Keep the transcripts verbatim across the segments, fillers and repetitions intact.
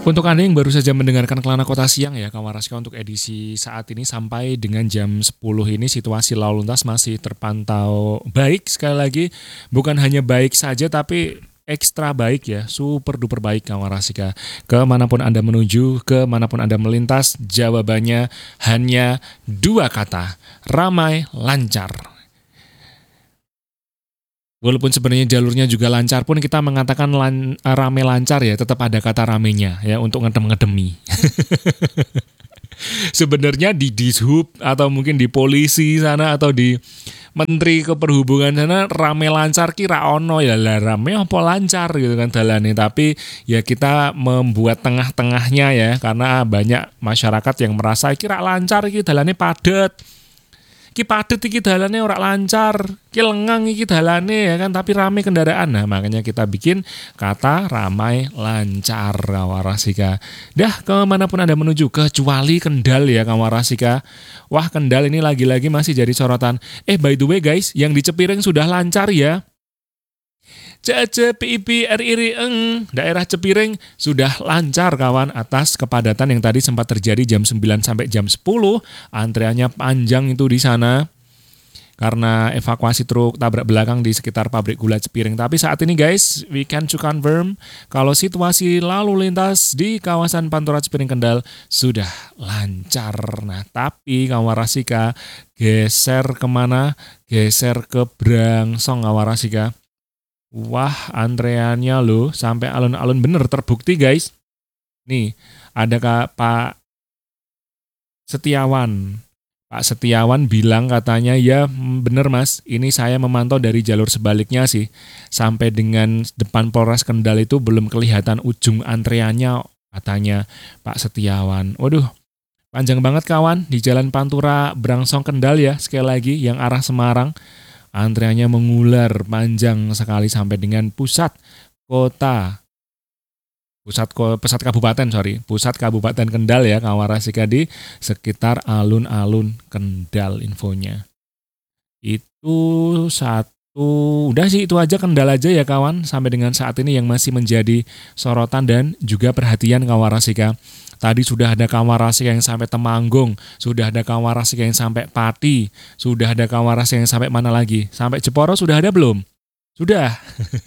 Untuk Anda yang baru saja mendengarkan Kelana Kota Siang ya, kawan Raska, untuk edisi saat ini sampai dengan jam sepuluh ini situasi lalu lintas masih terpantau baik. Sekali lagi, bukan hanya baik saja tapi ekstra baik ya, super duper baik kawan Rasika. Kemanapun Anda menuju, kemanapun Anda melintas, jawabannya hanya dua kata, ramai lancar. Walaupun sebenarnya jalurnya juga lancar pun kita mengatakan lan, rame lancar ya, tetap ada kata ramenya ya untuk ngedem-ngedemi. Sebenarnya di Dishub atau mungkin di polisi sana atau di Menteri Keperhubungan sana rame lancar kira ono ya lah, rame apa lancar gitu kan dalane, tapi ya kita membuat tengah-tengahnya ya, karena banyak masyarakat yang merasa kira lancar iki dalane padet. Ki padet iki dalane ora lancar, ki lengang iki dalane ya kan, tapi rame kendaraan. Nah, makanya kita bikin kata ramai lancar kawarasika. Dah kemanapun Anda menuju, kecuali Kendal ya kawarasika. Wah, Kendal ini lagi-lagi masih jadi sorotan. Eh by the way guys, yang di Cepiring sudah lancar ya. C C P I P R I R I eng, daerah Cepiring sudah lancar kawan, atas kepadatan yang tadi sempat terjadi jam sembilan sampai jam sepuluh. Antreannya panjang itu di sana karena evakuasi truk tabrak belakang di sekitar pabrik gula Cepiring. Tapi saat ini guys, we can to confirm kalau situasi lalu lintas di kawasan Pantura Cepiring Kendal sudah lancar. Nah, tapi kawan Rasika geser kemana? Geser ke Brangsong kawan Rasika. Wah, antreannya loh sampai alun-alun, bener terbukti guys. Nih, ada Kak Pak Setiawan. Pak Setiawan bilang katanya, ya bener mas, ini saya memantau dari jalur sebaliknya sih. Sampai dengan depan Polres Kendal itu belum kelihatan ujung antreannya, katanya Pak Setiawan. Waduh, panjang banget kawan di Jalan Pantura Brangsong Kendal ya, sekali lagi yang arah Semarang. Antreannya mengular panjang sekali sampai dengan pusat kota, pusat pusat kabupaten sorry, pusat kabupaten Kendal ya kawan Rasika, di sekitar alun-alun Kendal infonya. Itu satu, udah sih itu aja Kendal aja ya kawan sampai dengan saat ini yang masih menjadi sorotan dan juga perhatian kawan Rasika. Tadi sudah ada kawan Rasika yang sampai Temanggung, sudah ada kawan Rasika yang sampai Pati, sudah ada kawan Rasika yang sampai mana lagi? Sampai Jeporo sudah ada belum? Sudah.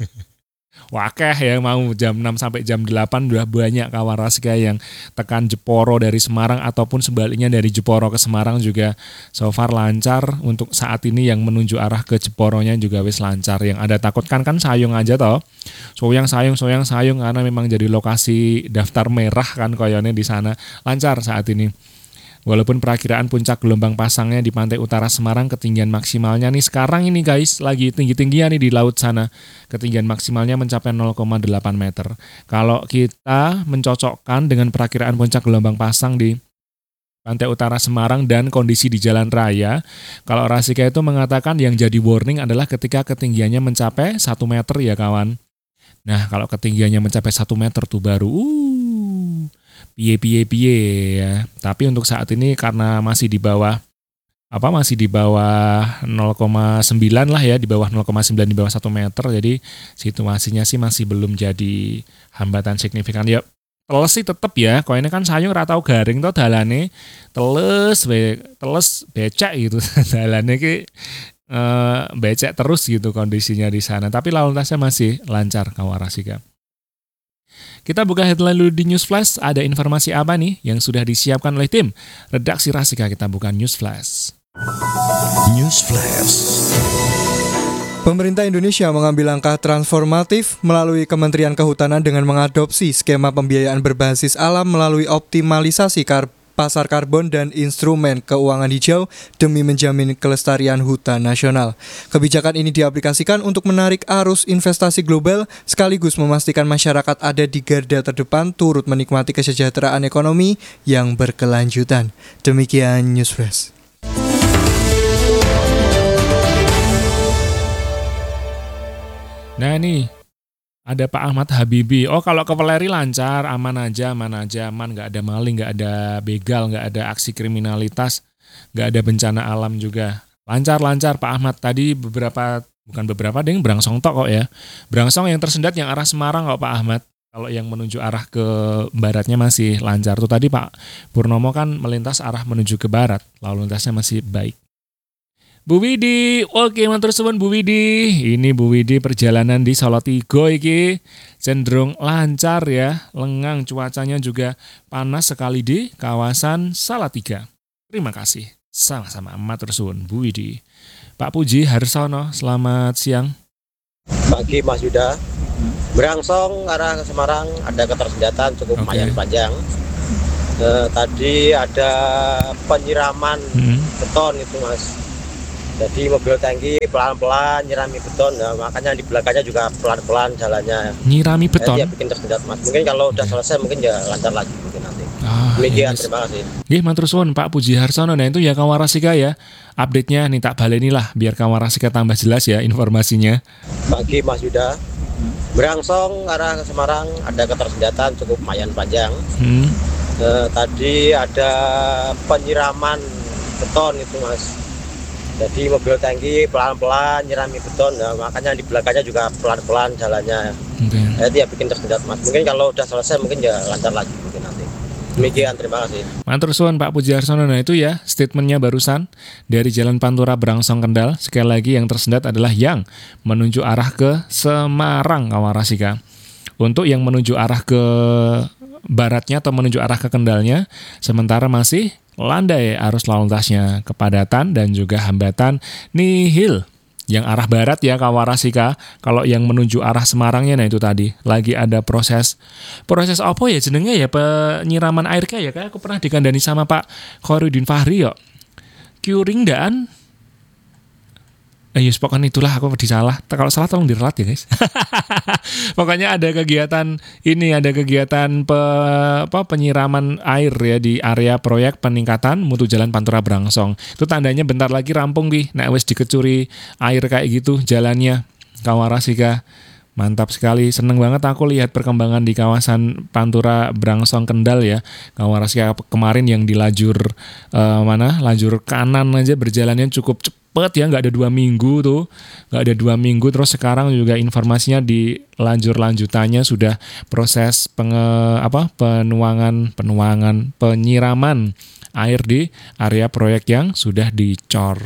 Wakeh yang mau jam enam sampai jam delapan udah banyak kawan Rasika yang tekan Jeporo dari Semarang ataupun sebaliknya dari Jeporo ke Semarang juga so far lancar. Untuk saat ini yang menuju arah ke Jeporonya juga wis lancar. Yang ada takutkan kan Sayung aja toh. Soyang Sayung Soyang Sayung karena memang jadi lokasi daftar merah kan koyone di sana. Lancar saat ini. Walaupun perakiraan puncak gelombang pasangnya di pantai utara Semarang ketinggian maksimalnya nih sekarang ini guys lagi tinggi-tingginya nih di laut sana. Ketinggian maksimalnya mencapai nol koma delapan meter. Kalau kita mencocokkan dengan perakiraan puncak gelombang pasang di pantai utara Semarang dan kondisi di jalan raya, kalau Rasika itu mengatakan yang jadi warning adalah ketika ketinggiannya mencapai satu meter ya kawan. Nah, kalau ketinggiannya mencapai satu meter tuh baru uh, piye piye piye ya. Tapi untuk saat ini karena masih di bawah apa masih di bawah nol koma sembilan lah ya, di bawah nol koma sembilan, di bawah satu meter. Jadi situasinya sih masih belum jadi hambatan signifikan. Ya teles sih tetep ya. Kok ini kan sayung ra tau garing to dalane. Teles be, teles becek gitu dalane ki eh, becek terus gitu kondisinya di sana. Tapi lalu lintasnya masih lancar kawan Rasika. Kita buka headline dulu di News Flash. Ada informasi apa nih yang sudah disiapkan oleh tim redaksi Rasika? Kita buka News Flash. News Flash. Pemerintah Indonesia mengambil langkah transformatif melalui Kementerian Kehutanan dengan mengadopsi skema pembiayaan berbasis alam melalui optimalisasi karbon pasar karbon dan instrumen keuangan hijau demi menjamin kelestarian hutan nasional. Kebijakan ini diaplikasikan untuk menarik arus investasi global sekaligus memastikan masyarakat ada di garda terdepan turut menikmati kesejahteraan ekonomi yang berkelanjutan. Demikian News Flash. Nah nih, ada Pak Ahmad Habibie. Oh kalau ke Peleri lancar, aman aja, aman aja, aman. Gak ada maling, gak ada begal, gak ada aksi kriminalitas, gak ada bencana alam juga. Lancar-lancar Pak Ahmad. Tadi beberapa, bukan beberapa, deh Brangsong tok kok ya. Brangsong yang tersendat yang arah Semarang kok Pak Ahmad. Kalau yang menuju arah ke baratnya masih lancar. Tuh tadi Pak Purnomo kan melintas arah menuju ke barat, lalu lintasnya masih baik. Bu Widi, oke matur suwun Bu Widi. Ini Bu Widi perjalanan di Salatiga iki cenderung lancar ya, lengang, cuacanya juga panas sekali di kawasan Salatiga. Terima kasih. Sama-sama matur suwun Bu Widi. Pak Puji Harsono, selamat siang. Pagi Mas Yuda. Berangsong arah ke Semarang ada ketersendatan cukup lumayan Oke. panjang. Eh, tadi ada penyiraman Hmm. beton itu Mas. Jadi mobil tangki pelan-pelan nyirami beton, nah, makanya di belakangnya juga pelan-pelan jalannya. Nyirami Jadi beton. ya bikin tersendat Mas. Mungkin kalau udah Oke. selesai mungkin ya lancar lagi mungkin nanti. Ah, Demikian, yes. terima kasih. Nggih, matur suwun Pak Puji Harsono. Nah itu ya Kawarasika ya. Update-nya nih tak baleni lah biar Kawarasika tambah jelas ya informasinya. Pagi Mas Yuda. Berangsong arah ke Semarang ada ketersendatan cukup lumayan panjang. Hmm. Eh, tadi ada penyiraman beton itu Mas. Jadi mobil tangki pelan-pelan nyirami beton, nah, makanya di belakangnya juga pelan-pelan jalannya. Oke. Jadi ya bikin tersendat Mas. Mungkin kalau udah selesai mungkin ya lancar lagi mungkin nanti. Demikian, terima kasih. Matur suwun Pak Puji Harsono. Nah itu ya statementnya barusan dari Jalan Pantura Berangsong Kendal. Sekali lagi yang tersendat adalah yang menuju arah ke Semarang Kawarasika. Untuk yang menuju arah ke baratnya atau menuju arah ke Kendalnya, sementara masih landai arus lalu lintasnya, kepadatan dan juga hambatan nihil. Yang arah barat ya Kawarasika, kalau yang menuju arah Semarangnya nah itu tadi lagi ada proses proses apa ya jenenge ya penyiraman air kayak ya kayak aku pernah dikandani sama Pak Khairuddin Fahri yo. Curing dan Eh, yes, pokoknya itulah aku disalah. Kalau salah tolong direlat ya guys. Pokoknya ada kegiatan ini, ada kegiatan pe, apa, penyiraman air ya di area proyek peningkatan mutu jalan Pantura Berangsong. Itu tandanya bentar lagi rampung nih. Nek wis dikecuri air kayak gitu jalannya. Kawarasika. Mantap sekali, seneng banget aku lihat perkembangan di kawasan Pantura Berangsong Kendal ya. Kawarasika kemarin yang di lajur eh, mana, lajur kanan aja berjalannya cukup cepet ya, nggak ada dua minggu tuh, nggak ada dua minggu. Terus sekarang juga informasinya di lanjur lanjutannya sudah proses penge, apa penuangan penuangan penyiraman air di area proyek yang sudah dicor.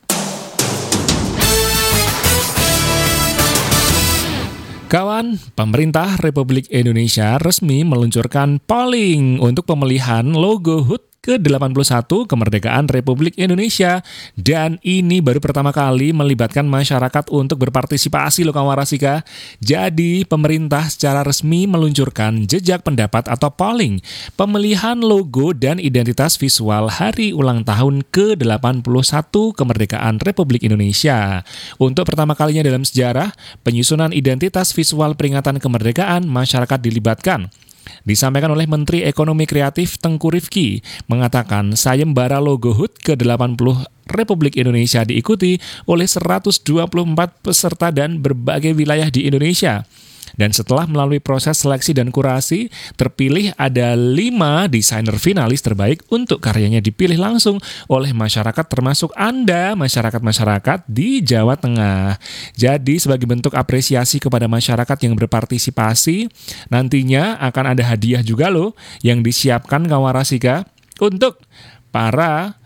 Kawan, pemerintah Republik Indonesia resmi meluncurkan polling untuk pemilihan logo H U T ke delapan puluh satu kemerdekaan Republik Indonesia. Dan ini baru pertama kali melibatkan masyarakat untuk berpartisipasi loh Kawarasika. Jadi pemerintah secara resmi meluncurkan jejak pendapat atau polling pemilihan logo dan identitas visual hari ulang tahun ke delapan puluh satu kemerdekaan Republik Indonesia. Untuk pertama kalinya dalam sejarah, penyusunan identitas visual peringatan kemerdekaan masyarakat dilibatkan. Disampaikan oleh Menteri Ekonomi Kreatif Tengku Rifki, mengatakan sayembara logo H U T ke delapan puluh Republik Indonesia diikuti oleh seratus dua puluh empat peserta dan berbagai wilayah di Indonesia. Dan setelah melalui proses seleksi dan kurasi, terpilih ada lima desainer finalis terbaik untuk karyanya dipilih langsung oleh masyarakat termasuk Anda, masyarakat-masyarakat di Jawa Tengah. Jadi sebagai bentuk apresiasi kepada masyarakat yang berpartisipasi, nantinya akan ada hadiah juga loh yang disiapkan Kawarasika untuk para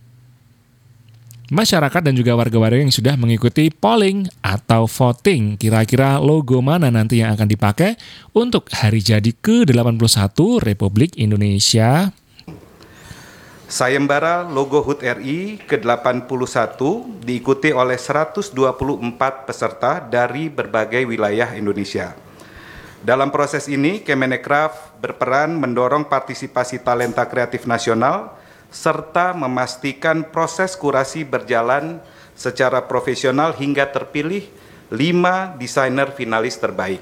masyarakat dan juga warga-warga yang sudah mengikuti polling atau voting. Kira-kira logo mana nanti yang akan dipakai untuk hari jadi ke delapan puluh satu Republik Indonesia? Sayembara logo H U T R I ke delapan puluh satu diikuti oleh seratus dua puluh empat peserta dari berbagai wilayah Indonesia. Dalam proses ini, Kemenparekraf berperan mendorong partisipasi talenta kreatif nasional serta memastikan proses kurasi berjalan secara profesional hingga terpilih lima desainer finalis terbaik.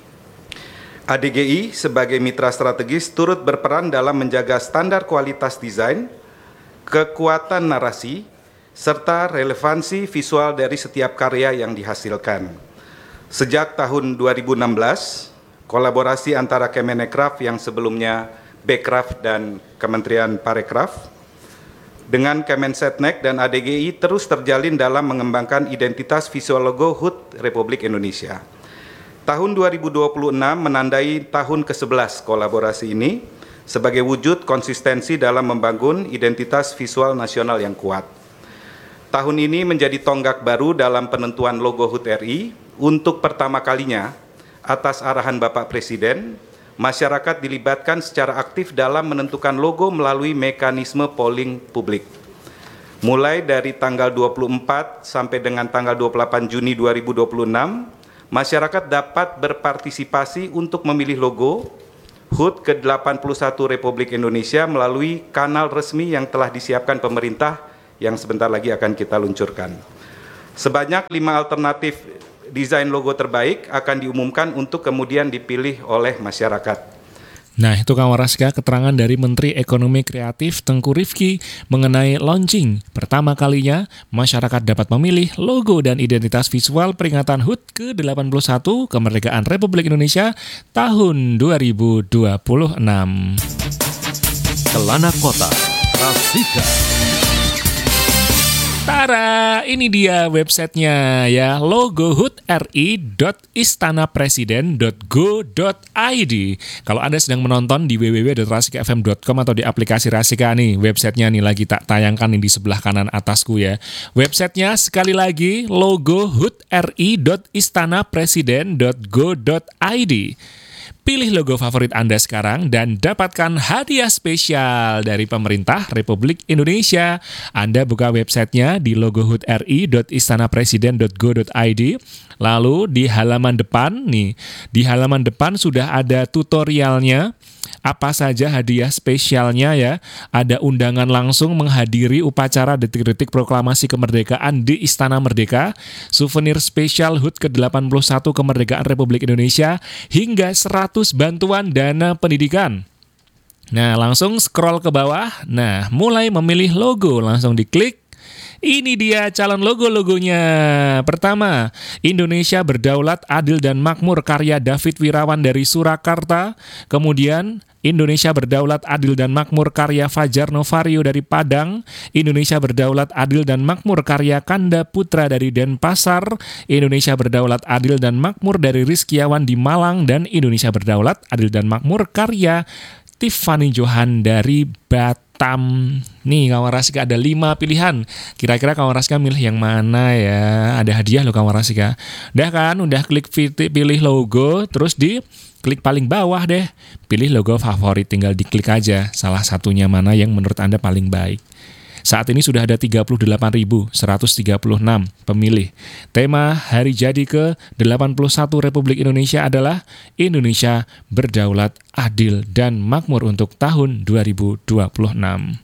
A D G I sebagai mitra strategis turut berperan dalam menjaga standar kualitas desain, kekuatan narasi, serta relevansi visual dari setiap karya yang dihasilkan. Sejak tahun dua ribu enam belas, kolaborasi antara Kemenparekraf yang sebelumnya Bekraf dan Kementerian Parekraf dengan Kemensetnek dan A D G I terus terjalin dalam mengembangkan identitas visual logo H U T Republik Indonesia. Tahun dua ribu dua puluh enam menandai tahun kesebelas kolaborasi ini sebagai wujud konsistensi dalam membangun identitas visual nasional yang kuat. Tahun ini menjadi tonggak baru dalam penentuan logo H U T R I. Untuk pertama kalinya, atas arahan Bapak Presiden, masyarakat dilibatkan secara aktif dalam menentukan logo melalui mekanisme polling publik. Mulai dari tanggal dua puluh empat sampai dengan tanggal dua puluh delapan Juni dua ribu dua puluh enam, masyarakat dapat berpartisipasi untuk memilih logo H U T ke delapan puluh satu Republik Indonesia melalui kanal resmi yang telah disiapkan pemerintah yang sebentar lagi akan kita luncurkan. Sebanyak lima alternatif desain logo terbaik akan diumumkan untuk kemudian dipilih oleh masyarakat. Nah, itu kawan Raska keterangan dari Menteri Ekonomi Kreatif Tengku Rifki mengenai launching pertama kalinya masyarakat dapat memilih logo dan identitas visual peringatan H U T ke delapan puluh satu Kemerdekaan Republik Indonesia tahun dua ribu dua puluh enam. Kelana Kota, Rasika. Tara, ini dia websitenya ya, logo h u t r i dot istana presiden dot go dot i d. Kalau Anda sedang menonton di w w w dot rasika f m dot com atau di aplikasi Rasika nih, websitenya nih lagi tak tayangkan nih di sebelah kanan atasku ya. Websitenya sekali lagi, logo h u t r i dot istana presiden dot go dot i d. Pilih logo favorit Anda sekarang dan dapatkan hadiah spesial dari pemerintah Republik Indonesia. Anda buka websitenya di logo h u t r i dot istana presiden dot go dot i d. Lalu di halaman depan nih, di halaman depan sudah ada tutorialnya. Apa saja hadiah spesialnya ya. Ada undangan langsung menghadiri upacara detik-detik proklamasi kemerdekaan di Istana Merdeka, souvenir spesial H U T ke delapan puluh satu Kemerdekaan Republik Indonesia, hingga seratus bantuan dana pendidikan. Nah, langsung scroll ke bawah. Nah, mulai memilih logo, langsung diklik. Ini dia calon logo-logonya. Pertama, Indonesia Berdaulat, Adil dan Makmur karya David Wirawan dari Surakarta. Kemudian Indonesia Berdaulat, Adil dan Makmur karya Fajar Novario dari Padang. Indonesia Berdaulat, Adil dan Makmur karya Kanda Putra dari Denpasar. Indonesia Berdaulat, Adil dan Makmur dari Rizkiawan di Malang. Dan Indonesia Berdaulat, Adil dan Makmur karya Tiffany Johan dari Batam. Nih kawan Rasika ada lima pilihan. Kira-kira kawan Rasika milih yang mana ya? Ada hadiah loh kawan Rasika. Udah kan? Udah klik pilih logo, terus di klik paling bawah deh. Pilih logo favorit, tinggal diklik aja salah satunya mana yang menurut Anda paling baik. Saat ini sudah ada tiga puluh delapan ribu seratus tiga puluh enam pemilih. Tema hari jadi ke delapan puluh satu Republik Indonesia adalah Indonesia Berdaulat, Adil, dan Makmur untuk tahun dua ribu dua puluh enam.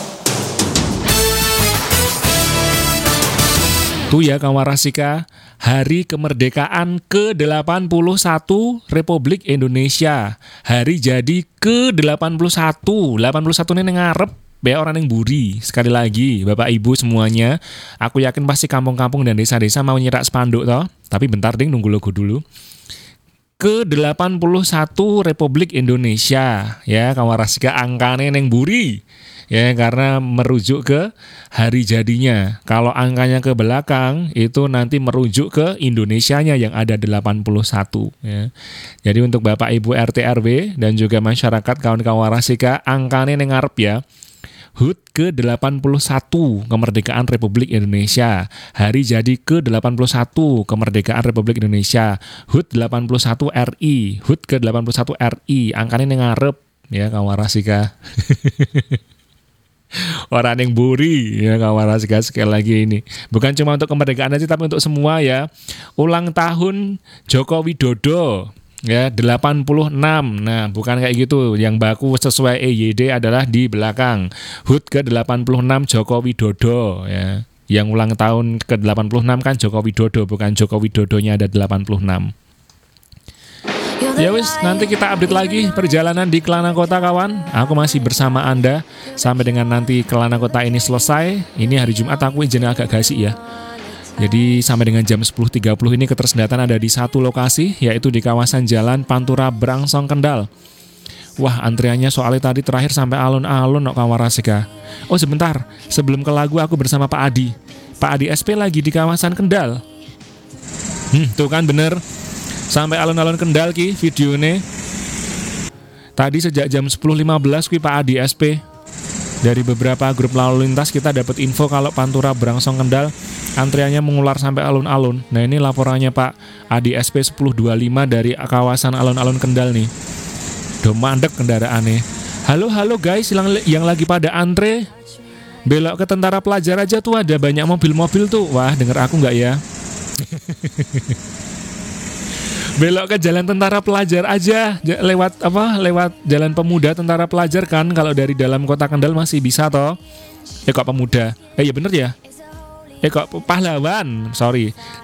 Itu ya kawan Rasika, hari kemerdekaan ke delapan puluh satu Republik Indonesia. Hari jadi ke delapan puluh satu. delapan puluh satu ini ngarep. Be orang yang buri. Sekali lagi, Bapak Ibu semuanya, aku yakin pasti kampung-kampung dan desa-desa mau nyerak spanduk toh. Tapi bentar ding, nunggu logo dulu. Ke delapan puluh satu Republik Indonesia, ya kawan Rasika angkanya neng buri. Ya, karena merujuk ke hari jadinya. Kalau angkanya ke belakang, itu nanti merujuk ke Indonesianya yang ada delapan puluh satu. Ya. Jadi untuk Bapak Ibu R T R W dan juga masyarakat kawan-kawan Rasika, angkanya neng ngarep ya. H U T ke delapan puluh satu Kemerdekaan Republik Indonesia. Hari jadi ke delapan puluh satu Kemerdekaan Republik Indonesia. H U T delapan puluh satu R I. H U T ke delapan puluh satu R I. Angkanya neng ngarep ya kawan Rasika. Orang yang buri ya kawan Rasika, sekali lagi ini bukan cuma untuk kemerdekaan aja tapi untuk semua ya. Ulang tahun Joko Widodo ya delapan puluh enam. Nah bukan kayak gitu, yang baku sesuai E Y D adalah di belakang. H U T ke delapan puluh enam Joko Widodo ya. Yang ulang tahun ke delapan puluh enam kan Joko Widodo, bukan Joko Widodonya ada delapan puluh enam. Ya wis, nanti kita update lagi perjalanan di Kelana Kota kawan. Aku masih bersama Anda sampai dengan nanti Kelana Kota ini selesai. Ini hari Jumat aku izin agak gasik ya. Jadi sampai dengan jam sepuluh tiga puluh ini ketersendatan ada di satu lokasi, yaitu di kawasan Jalan Pantura Brangsong Kendal. Wah antriannya soalnya tadi terakhir sampai alun-alun nok kawan Rasika. Oh sebentar, sebelum ke lagu aku bersama Pak Adi. Pak Adi S P lagi di kawasan Kendal. Hmm, tuh kan bener. sampai alun-alun Kendal ki videone. Tadi sejak jam sepuluh lima belas kuwi Pak Adi S P. Dari beberapa grup lalu lintas kita dapat info kalau Pantura Brangsong Kendal antriannya mengular sampai alun-alun. Nah, ini laporannya Pak Adi S P sepuluh dua puluh lima dari kawasan alun-alun Kendal nih. Do mandek kendaraannya. Halo halo guys, yang, yang lagi pada antre belok ke Tentara Pelajar aja tuh ada banyak mobil-mobil tuh. Wah, denger aku nggak ya? Belok ke Jalan Tentara Pelajar aja, lewat apa? Lewat Jalan Pemuda Tentara Pelajar kan, kalau dari dalam kota Kendal masih bisa toh. Eh kok Pemuda? Eh iya bener ya? Eh kok Pahlawan? Sorry.